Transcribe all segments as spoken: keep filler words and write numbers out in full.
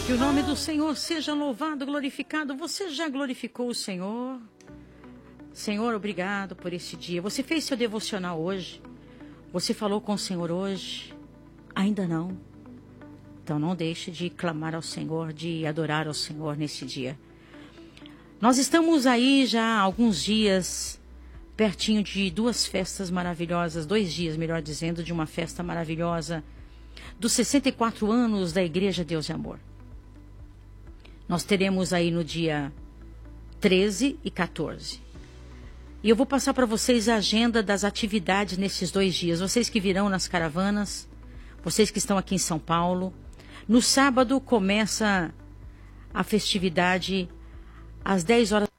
Que o nome do Senhor seja louvado, glorificado. Você já glorificou o Senhor? Senhor, obrigado por esse dia. Você fez seu devocional hoje? Você falou com o Senhor hoje? Ainda não? Então não deixe de clamar ao Senhor, de adorar ao Senhor nesse dia. Nós estamos aí já há alguns dias, pertinho de duas festas maravilhosas, dois dias, melhor dizendo, de uma festa maravilhosa, dos sessenta e quatro anos da Igreja Deus e Amor. Nós teremos aí no dia treze e quatorze. E eu vou passar para vocês a agenda das atividades nesses dois dias. Vocês que virão nas caravanas, vocês que estão aqui em São Paulo. No sábado começa a festividade às dez horas.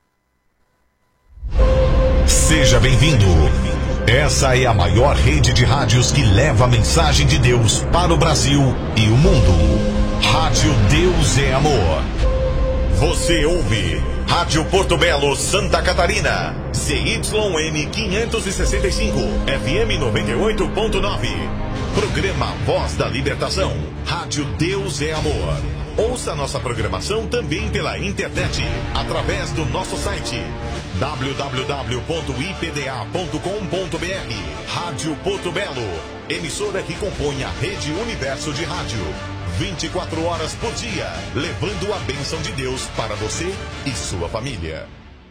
Seja bem-vindo. Essa é a maior rede de rádios que leva a mensagem de Deus para o Brasil e o mundo. Rádio Deus é Amor. Você ouve Rádio Porto Belo, Santa Catarina, C Y N quinhentos e sessenta e cinco, F M noventa e oito ponto nove. Programa Voz da Libertação, Rádio Deus é Amor. Ouça nossa programação também pela internet, através do nosso site w w w ponto i p d a ponto com ponto b r. Rádio Porto Belo, emissora que compõe a Rede Universo de Rádio. vinte e quatro horas por dia, levando a bênção de Deus para você e sua família.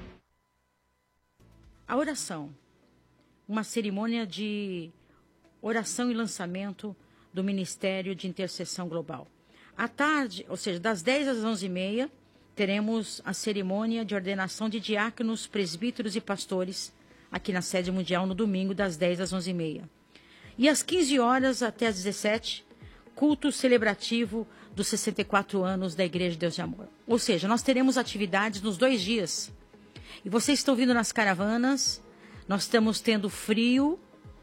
A oração, uma cerimônia de oração e lançamento do Ministério de Intercessão Global. À tarde, ou seja, das dez às onze e meia, teremos a cerimônia de ordenação de diáconos, presbíteros e pastores aqui na sede mundial no domingo, das dez às onze e meia. E às quinze horas até às dezessete, culto celebrativo dos sessenta e quatro anos da Igreja Deus de Amor. Ou seja, nós teremos atividades nos dois dias. E vocês estão vindo nas caravanas, nós estamos tendo frio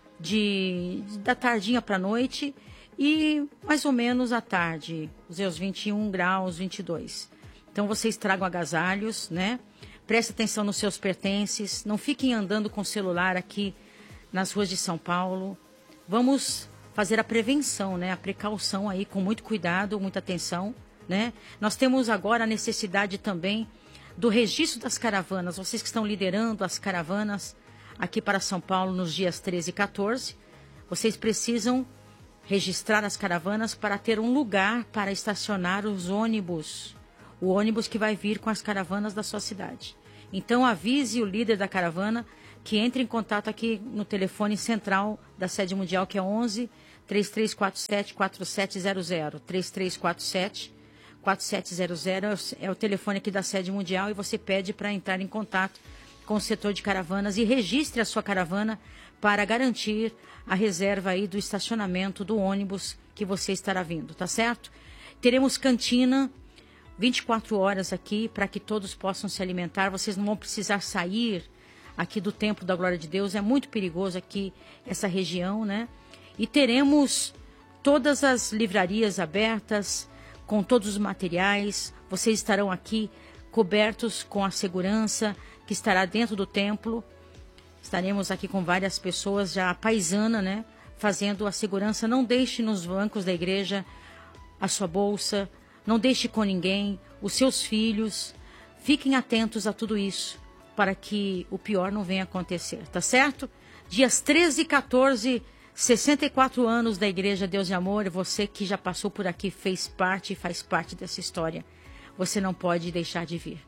de, da tardinha para a noite e mais ou menos à tarde, os seus vinte e um graus, vinte e dois. Então vocês tragam agasalhos, né? Prestem atenção nos seus pertences, não fiquem andando com o celular aqui nas ruas de São Paulo. Vamos fazer a prevenção, né? A precaução aí, com muito cuidado, muita atenção, né? Nós temos agora a necessidade também do registro das caravanas. Vocês que estão liderando as caravanas aqui para São Paulo nos dias treze e quatorze, vocês precisam registrar as caravanas para ter um lugar para estacionar os ônibus, o ônibus que vai vir com as caravanas da sua cidade. Então avise o líder da caravana que entre em contato aqui no telefone central da sede mundial, que é onze, três três quatro sete, quatro sete zero zero. três três quatro sete, quatro sete zero zero é o telefone aqui da sede mundial e você pede para entrar em contato com o setor de caravanas e registre a sua caravana para garantir a reserva aí do estacionamento do ônibus que você estará vindo, tá certo? Teremos cantina vinte e quatro horas aqui para que todos possam se alimentar. Vocês não vão precisar sair aqui do Templo da Glória de Deus. É muito perigoso aqui essa região, né? E teremos todas as livrarias abertas, com todos os materiais. Vocês estarão aqui cobertos com a segurança que estará dentro do templo. Estaremos aqui com várias pessoas já paisana, né? Fazendo a segurança. Não deixe nos bancos da igreja a sua bolsa. Não deixe com ninguém, os seus filhos. Fiquem atentos a tudo isso, para que o pior não venha acontecer, tá certo? Dias treze e quatorze, sessenta e quatro anos da Igreja Deus de Amor. Você que já passou por aqui, fez parte e faz parte dessa história. Você não pode deixar de vir.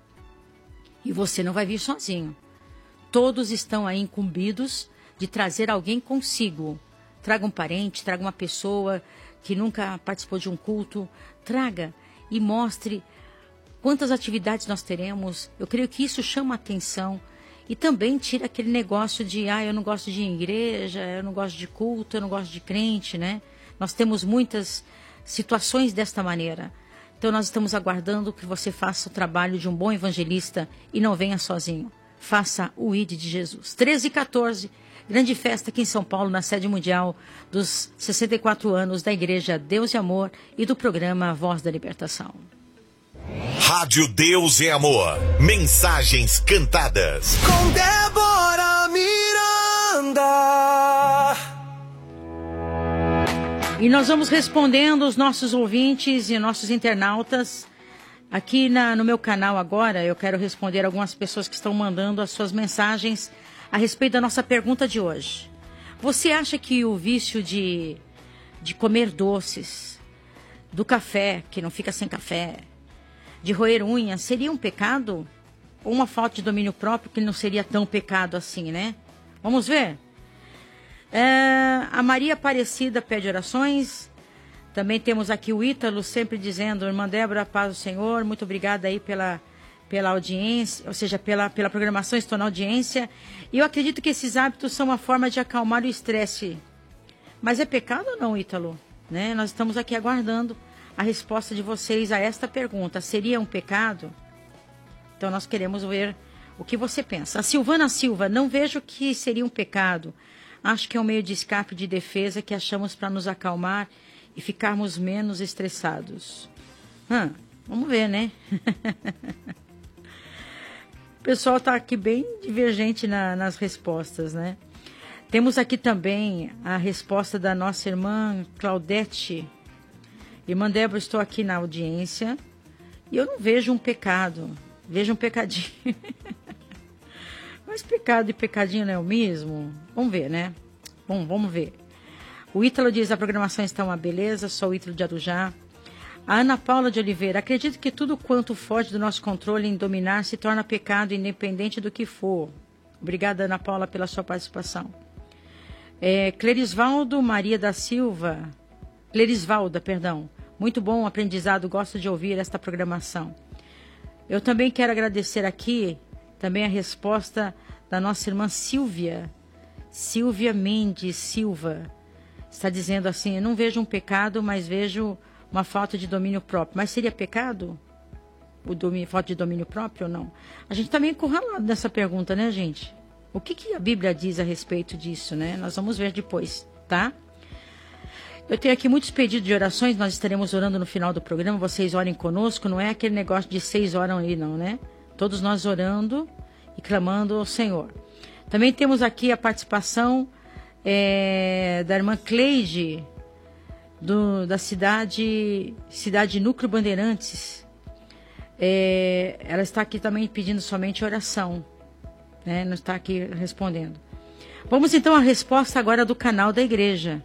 E você não vai vir sozinho. Todos estão aí incumbidos de trazer alguém consigo. Traga um parente, traga uma pessoa que nunca participou de um culto. Traga e mostre quantas atividades nós teremos. Eu creio que isso chama a atenção. E também tira aquele negócio de, ah, eu não gosto de igreja, eu não gosto de culto, eu não gosto de crente, né? Nós temos muitas situações desta maneira. Então nós estamos aguardando que você faça o trabalho de um bom evangelista e não venha sozinho. Faça o I D de Jesus. treze e quatorze, grande festa aqui em São Paulo, na sede mundial dos sessenta e quatro anos da Igreja Deus e Amor e do programa Voz da Libertação. Rádio Deus é Amor. Mensagens cantadas. Com Débora Miranda. E nós vamos respondendo os nossos ouvintes e nossos internautas Aqui na, no meu canal agora, eu quero responder algumas pessoas que estão mandando as suas mensagens a respeito da nossa pergunta de hoje. Você acha que o vício de, de comer doces, do café, que não fica sem café, de roer unhas, seria um pecado? Ou uma falta de domínio próprio que não seria tão pecado assim, né? Vamos ver? É, a Maria Aparecida pede orações. Também temos aqui o Ítalo sempre dizendo: irmã Débora, paz do Senhor, muito obrigada aí pela, pela audiência, ou seja, pela, pela programação, estou na audiência. E eu acredito que esses hábitos são uma forma de acalmar o estresse. Mas é pecado ou não, Ítalo? Né? Nós estamos aqui aguardando a resposta de vocês a esta pergunta. Seria um pecado? Então nós queremos ver o que você pensa. A Silvana Silva: não vejo que seria um pecado. Acho que é um meio de escape, de defesa que achamos para nos acalmar e ficarmos menos estressados. Hum, vamos ver, né? O pessoal está aqui bem divergente na, nas respostas, né? Temos aqui também a resposta da nossa irmã Claudete. Irmã Débora, estou aqui na audiência e eu não vejo um pecado. Vejo um pecadinho. Mas pecado e pecadinho não é o mesmo? Vamos ver, né? Bom, vamos ver. O Ítalo diz: a programação está uma beleza, sou o Ítalo de Arujá. A Ana Paula de Oliveira: acredito que tudo quanto foge do nosso controle em dominar se torna pecado, independente do que for. Obrigada, Ana Paula, pela sua participação. É, Clerisvaldo Maria da Silva, Clerisvalda, perdão. Muito bom aprendizado, gosto de ouvir esta programação. Eu também quero agradecer aqui também a resposta da nossa irmã Silvia, Silvia Mendes Silva. Está dizendo assim: eu não vejo um pecado, mas vejo uma falta de domínio próprio. Mas seria pecado? O domínio, falta de domínio próprio ou não? A gente está meio encurralado nessa pergunta, né, gente? O que, que a Bíblia diz a respeito disso, né? Nós vamos ver depois, tá? Eu tenho aqui muitos pedidos de orações, nós estaremos orando no final do programa, vocês orem conosco, não é aquele negócio de seis oram aí, não, né? Todos nós orando e clamando ao Senhor. Também temos aqui a participação é, da irmã Cleide, do, da cidade, cidade Núcleo Bandeirantes. É, ela está aqui também pedindo somente oração, né? Não está aqui respondendo. Vamos então à resposta agora do canal da igreja.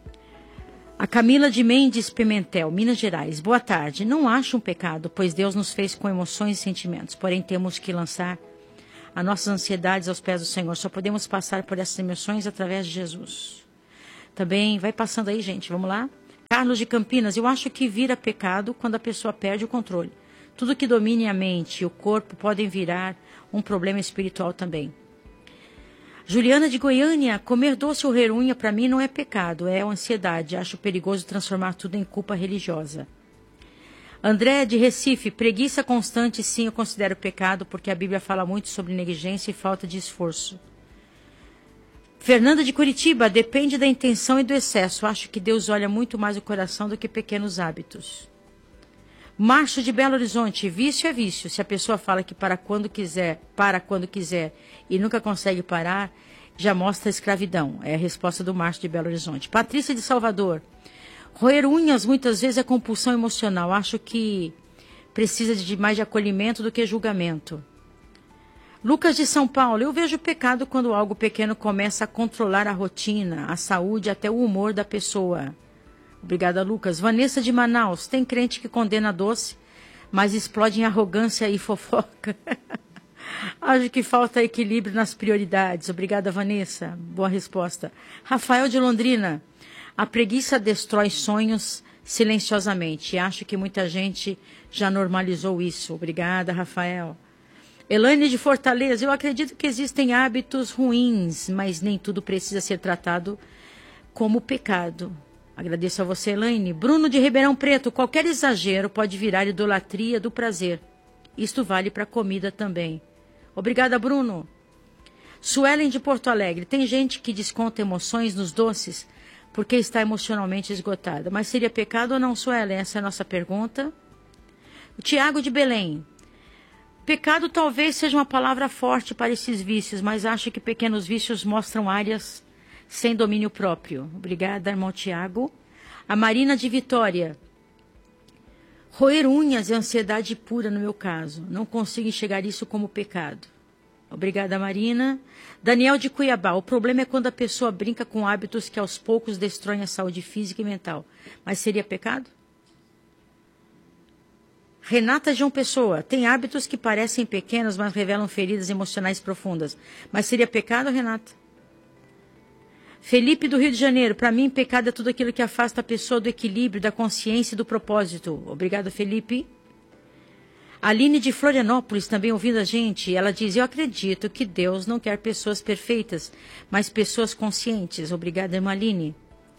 A Camila de Mendes Pimentel, Minas Gerais. Boa tarde. Não acho um pecado, pois Deus nos fez com emoções e sentimentos. Porém, temos que lançar as nossas ansiedades aos pés do Senhor. Só podemos passar por essas emoções através de Jesus. Também, vai passando aí, gente. Vamos lá? Carlos de Campinas. Eu acho que vira pecado quando a pessoa perde o controle. Tudo que domine a mente e o corpo podem virar um problema espiritual também. Juliana de Goiânia: comer doce ou roer unha para mim não é pecado, é ansiedade. Acho perigoso transformar tudo em culpa religiosa. André de Recife: preguiça constante, sim, eu considero pecado, porque a Bíblia fala muito sobre negligência e falta de esforço. Fernanda de Curitiba: depende da intenção e do excesso. Acho que Deus olha muito mais o coração do que pequenos hábitos. Márcio de Belo Horizonte: vício é vício. Se a pessoa fala que para quando quiser, para quando quiser e nunca consegue parar, já mostra escravidão. É a resposta do Márcio de Belo Horizonte. Patrícia de Salvador: roer unhas muitas vezes é compulsão emocional. Acho que precisa de mais de acolhimento do que julgamento. Lucas de São Paulo: eu vejo pecado quando algo pequeno começa a controlar a rotina, a saúde, até o humor da pessoa. Obrigada, Lucas. Vanessa de Manaus: tem crente que condena doce, mas explode em arrogância e fofoca. Acho que falta equilíbrio nas prioridades. Obrigada, Vanessa. Boa resposta. Rafael de Londrina: a preguiça destrói sonhos silenciosamente. Acho que muita gente já normalizou isso. Obrigada, Rafael. Elaine de Fortaleza: eu acredito que existem hábitos ruins, mas nem tudo precisa ser tratado como pecado. Agradeço a você, Elaine. Bruno de Ribeirão Preto: qualquer exagero pode virar idolatria do prazer. Isto vale para a comida também. Obrigada, Bruno. Suelen de Porto Alegre: tem gente que desconta emoções nos doces porque está emocionalmente esgotada. Mas seria pecado ou não, Suelen? Essa é a nossa pergunta. O Tiago de Belém: pecado talvez seja uma palavra forte para esses vícios, mas acho que pequenos vícios mostram áreas sem domínio próprio. Obrigada, irmão Tiago. A Marina de Vitória: Roer unhas é ansiedade pura no meu caso. Não consigo enxergar isso como pecado. Obrigada, Marina. Daniel de Cuiabá. O problema é quando a pessoa brinca com hábitos que aos poucos destroem a saúde física e mental. Mas seria pecado? Renata João Pessoa. Tem hábitos que parecem pequenos, mas revelam feridas emocionais profundas. Mas seria pecado, Renata? Felipe do Rio de Janeiro. Para mim, pecado é tudo aquilo que afasta a pessoa do equilíbrio, da consciência e do propósito. Obrigado, Felipe. Aline de Florianópolis, também ouvindo a gente, ela diz, eu acredito que Deus não quer pessoas perfeitas, mas pessoas conscientes. Obrigada, irmã Aline.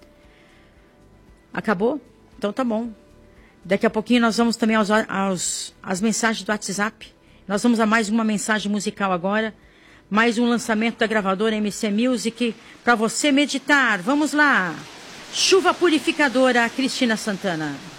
Acabou? Então tá bom. Daqui a pouquinho nós vamos também aos, aos, às mensagens do WhatsApp. Nós vamos a mais uma mensagem musical agora. Mais um lançamento da gravadora M C Music para você meditar. Vamos lá. Chuva Purificadora, Cristina Santana.